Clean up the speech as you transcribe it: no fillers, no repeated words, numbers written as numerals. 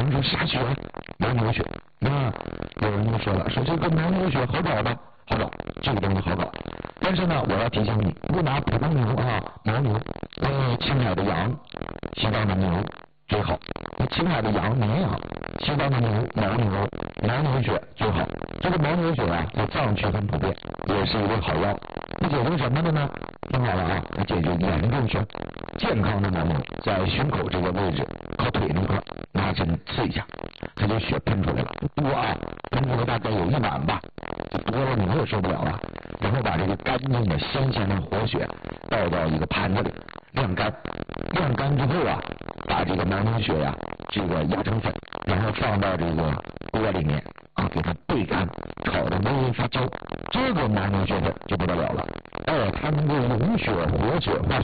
人说啥血？牦牛血。那有人就说了，说这个牦牛血好找吧？好找，这个东西好搞。但是呢，我要提醒你，不拿普通牛啊，牦牛，青海的羊，西藏的牛最好。青海的羊、绵羊，西藏的牛、牦牛血最好。这个牦牛血啊，在藏区很普遍，也是一味好药。它解决什么的呢？听好了啊，它解决严重胸。健康的牦牛在胸口这个位置，靠腿那块拿针刺一下，它就血喷出来了，不多啊，喷出来大概有1碗吧，就多了你也受不了了。然后把这个干净的新鲜的活血倒到一个盘子里晾干，晾干之后啊，把这个牦牛血呀，这个压成粉，然后放到这个锅里面啊，给它焙干，炒的微微发焦，这个牦牛血粉就不得了了。它能够溶血、活血、化